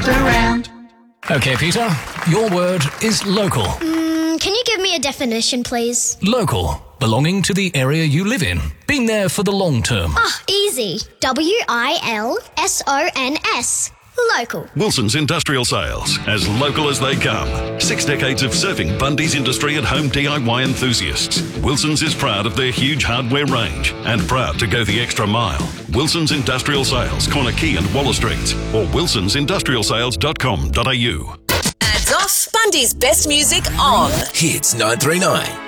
looked around. Okay, Peter, your word is local. Can you give me a definition, please? Local, belonging to the area you live in. Been there for the long term. Easy. WILSONS. Local. Wilson's Industrial Sales, as local as they come. 6 decades of serving Bundy's industry and home DIY enthusiasts. Wilson's is proud of their huge hardware range and proud to go the extra mile. Wilson's Industrial Sales, Corner Quay and Waller Streets, or wilsonsindustrialsales.com.au. Ads off. Bundy's best music on. Hits 939.